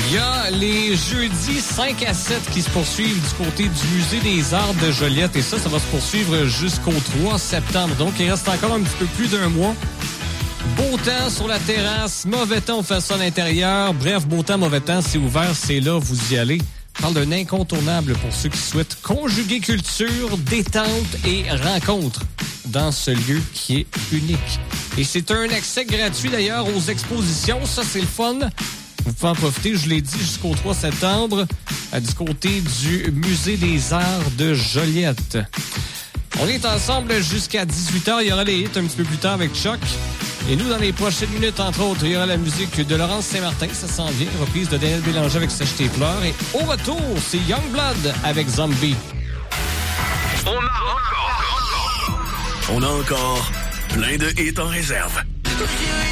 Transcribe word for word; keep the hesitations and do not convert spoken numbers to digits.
Il y a les jeudis cinq à sept qui se poursuivent du côté du Musée des Arts de Joliette. Et ça, ça va se poursuivre jusqu'au trois septembre. Donc, il reste encore un petit peu plus d'un mois. Beau temps sur la terrasse, mauvais temps, on fait ça à l'intérieur. Bref, beau temps, mauvais temps, c'est ouvert, c'est là, vous y allez. Je parle d'un incontournable pour ceux qui souhaitent conjuguer culture, détente et rencontre dans ce lieu qui est unique. Et c'est un accès gratuit d'ailleurs aux expositions. Ça, c'est le fun. Vous pouvez en profiter, je l'ai dit, jusqu'au trois septembre, du côté du Musée des Arts de Joliette. On est ensemble jusqu'à dix-huit heures. Il y aura les hits un petit peu plus tard avec Chuck. Et nous, dans les prochaines minutes, entre autres, il y aura la musique de Laurence Saint-Martin. Ça s'en vient. Reprise de Daniel Bélanger avec Sèche tes pleurs. Et au retour, c'est Youngblood avec Zombie. On a encore, on a encore plein de hits en réserve.